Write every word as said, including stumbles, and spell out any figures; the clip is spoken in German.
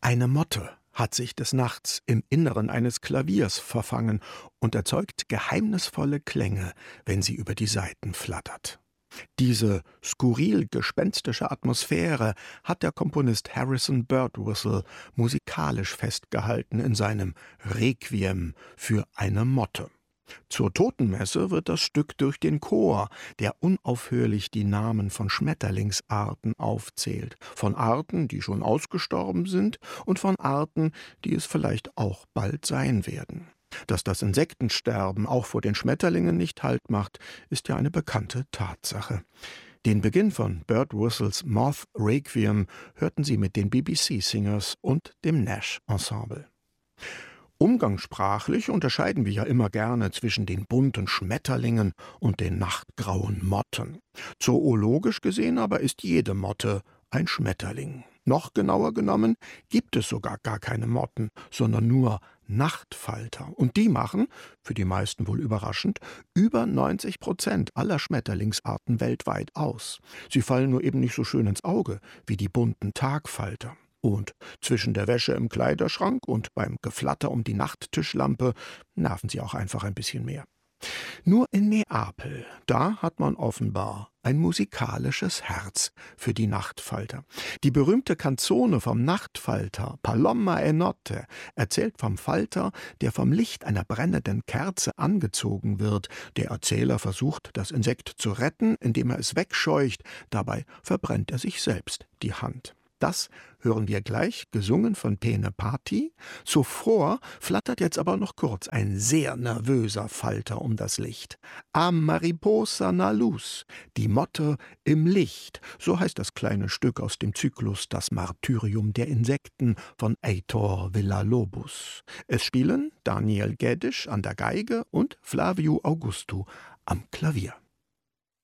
Eine Motte hat sich des Nachts im Inneren eines Klaviers verfangen und erzeugt geheimnisvolle Klänge, wenn sie über die Saiten flattert. Diese skurril gespenstische Atmosphäre hat der Komponist Harrison Birtwistle musikalisch festgehalten in seinem Requiem für eine Motte. Zur Totenmesse wird das Stück durch den Chor, der unaufhörlich die Namen von Schmetterlingsarten aufzählt, von Arten, die schon ausgestorben sind, und von Arten, die es vielleicht auch bald sein werden. Dass das Insektensterben auch vor den Schmetterlingen nicht Halt macht, ist ja eine bekannte Tatsache. Den Beginn von Birtwhistles Moth Requiem hörten Sie mit den B B C Singers und dem Nash Ensemble. Umgangssprachlich unterscheiden wir ja immer gerne zwischen den bunten Schmetterlingen und den nachtgrauen Motten. Zoologisch gesehen aber ist jede Motte ein Schmetterling. Noch genauer genommen gibt es sogar gar keine Motten, sondern nur Nachtfalter. Und die machen, für die meisten wohl überraschend, über neunzig Prozent aller Schmetterlingsarten weltweit aus. Sie fallen nur eben nicht so schön ins Auge wie die bunten Tagfalter. Und zwischen der Wäsche im Kleiderschrank und beim Geflatter um die Nachttischlampe nerven sie auch einfach ein bisschen mehr. Nur in Neapel, da hat man offenbar ein musikalisches Herz für die Nachtfalter. Die berühmte Canzone vom Nachtfalter, Palomma e Notte, erzählt vom Falter, der vom Licht einer brennenden Kerze angezogen wird. Der Erzähler versucht, das Insekt zu retten, indem er es wegscheucht. Dabei verbrennt er sich selbst die Hand. Das hören wir gleich, gesungen von Pene Patti. Zuvor flattert jetzt aber noch kurz ein sehr nervöser Falter um das Licht. A mariposa na luz, die Motte im Licht. So heißt das kleine Stück aus dem Zyklus Das Martyrium der Insekten von Heitor Villa-Lobos. Es spielen Daniel Gedisch an der Geige und Flavio Augusto am Klavier.